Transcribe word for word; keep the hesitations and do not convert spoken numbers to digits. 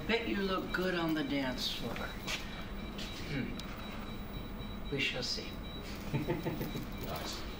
bet you look good on the dance floor. Hmm. We shall see. Nice.